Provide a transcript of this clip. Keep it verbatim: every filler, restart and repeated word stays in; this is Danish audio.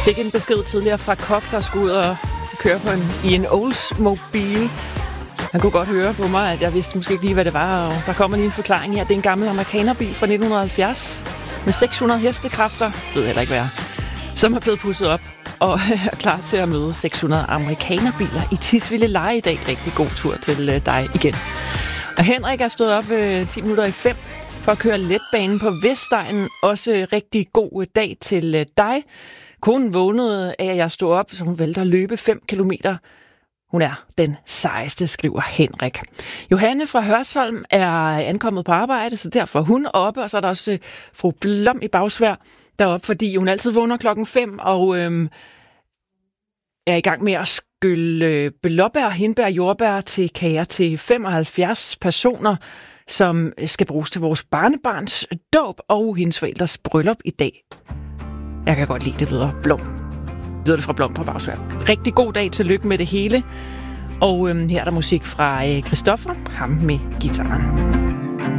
fik en besked tidligere fra Kok, der skulle ud og køre på en, i en Oldsmobile. Han kunne godt høre på mig, at jeg vidste måske ikke lige, hvad det var. Og der kommer lige en forklaring her. Det er en gammel amerikanerbil fra nitten halvfjerds med seks hundrede hestekræfter. Jeg ved heller ikke, hvad jeg er. Som er blevet pudset op og er klar til at møde seks hundrede amerikanerbiler i Tisvilde Leje i dag. Rigtig god tur til dig igen. Og Henrik er stået op øh, ti minutter i fem for at køre letbanen på Vestegnen. Også rigtig god dag til øh, dig. Konen vågnede af, at jeg stod op, så hun valgte at løbe fem kilometer. Hun er den sejeste, skriver Henrik. Johanne fra Hørsholm er ankommet på arbejde, så derfor er hun oppe. Og så er der også øh, fru Blom i Bagsværd deroppe, fordi hun altid vågner klokken fem og øh, er i gang med at skylle blåbær, hindbær, jordbær til kager til femoghalvfjerds personer, som skal bruges til vores barnebarns dåb og hendes forældres bryllup i dag. Jeg kan godt lide, det lyder Blom. Lyder det fra Blom fra Bagsværd. Rigtig god dag, tillykke med det hele. Og øhm, her er der musik fra øh, Christoffer, ham med gitaren.